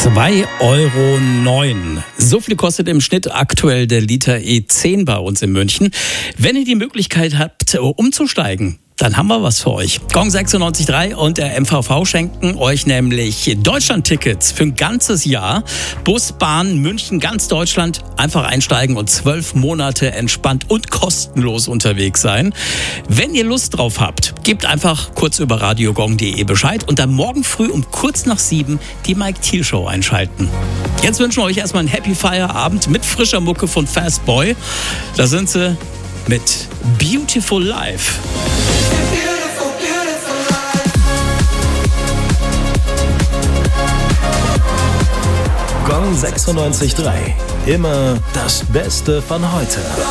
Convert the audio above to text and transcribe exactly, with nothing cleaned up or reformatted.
zwei Euro neun. So viel kostet im Schnitt aktuell der Liter E zehn bei uns in München. Wenn ihr die Möglichkeit habt, umzusteigen, dann haben wir was für euch. Gong sechsundneunzig Komma drei und der M V V schenken euch nämlich Deutschland-Tickets für ein ganzes Jahr. Bus, Bahn, München, ganz Deutschland. Einfach einsteigen und zwölf Monate entspannt und kostenlos unterwegs sein. Wenn ihr Lust drauf habt, gebt einfach kurz über radiogong punkt de Bescheid und dann morgen früh um kurz nach sieben die Mike Thiel Show einschalten. Jetzt wünschen wir euch erstmal einen Happy Feierabend mit frischer Mucke von Fast Boy. Da sind sie mit Beautiful Life. Gong sechsundneunzig Komma drei. Immer das Beste von heute.